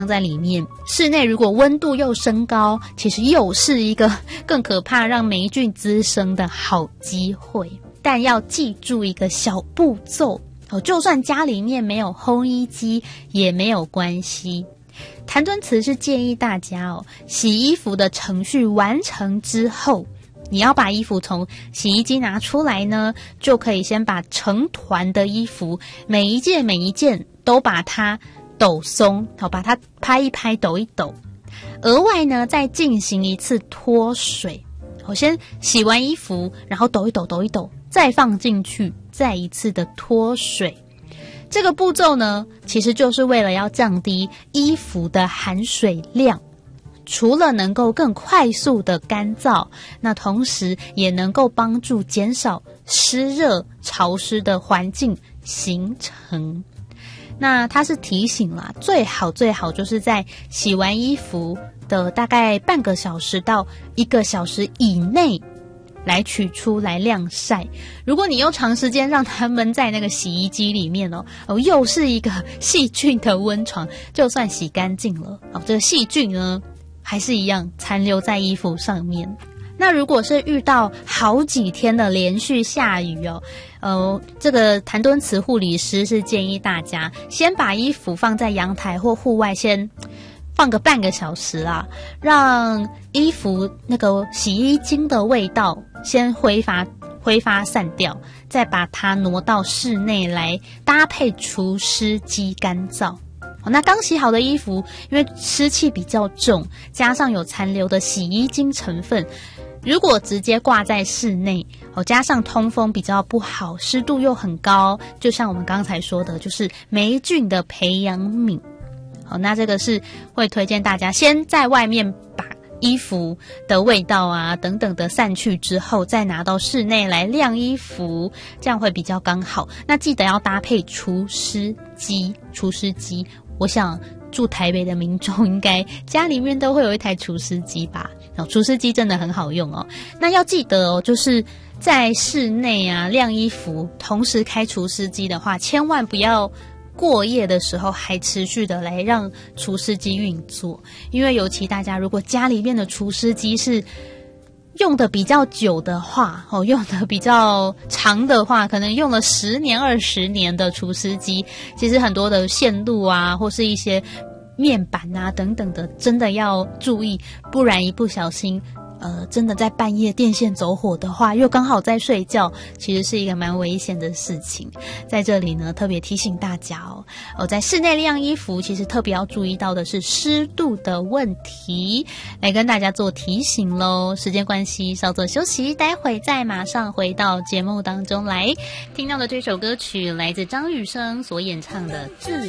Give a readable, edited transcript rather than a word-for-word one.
在里面。室内如果温度又升高，其实又是一个更可怕让霉菌滋生的好机会。但要记住一个小步骤就算家里面没有烘衣机也没有关系。谭敦慈是建议大家洗衣服的程序完成之后，你要把衣服从洗衣机拿出来呢，就可以先把成团的衣服每一件都把它抖松，把它拍一拍抖一抖。额外呢再进行一次脱水，我先洗完衣服，然后抖一抖，再放进去，再一次的脱水。这个步骤呢，其实就是为了要降低衣服的含水量，除了能够更快速的干燥，那同时也能够帮助减少湿热潮湿的环境形成。那它是提醒啦，最好就是在洗完衣服的大概半个小时到1个小时以内来取出来晾晒。如果你又长时间让它闷在那个洗衣机里面又是一个细菌的温床，就算洗干净了这个细菌呢还是一样残留在衣服上面。那如果是遇到好几天的连续下雨这个谭敦慈护理师是建议大家先把衣服放在阳台或户外先放个半个小时啦，让衣服那个洗衣精的味道先挥发散掉，再把它挪到室内来搭配除湿机干燥。那刚洗好的衣服，因为湿气比较重，加上有残留的洗衣精成分，如果直接挂在室内加上通风比较不好，湿度又很高，就像我们刚才说的，就是霉菌的培养皿。那这个是会推荐大家先在外面把衣服的味道啊等等的散去之后，再拿到室内来晾衣服，这样会比较刚好。那记得要搭配除湿机。我想住台北的民众应该家里面都会有一台除湿机吧，除湿机真的很好用那要记得就是在室内啊晾衣服同时开除湿机的话，千万不要过夜的时候还持续的来让除湿机运作。因为尤其大家如果家里面的除湿机是用的比较久的话用的比较长的话，可能用了10年20年的除湿机，其实很多的线路啊或是一些面板啊等等的真的要注意，不然一不小心真的在半夜电线走火的话，又刚好在睡觉，其实是一个蛮危险的事情。在这里呢特别提醒大家在室内晾衣服其实特别要注意到的是湿度的问题，来跟大家做提醒咯。时间关系稍作休息，待会再马上回到节目当中来。听到的这首歌曲来自张雨生所演唱的《自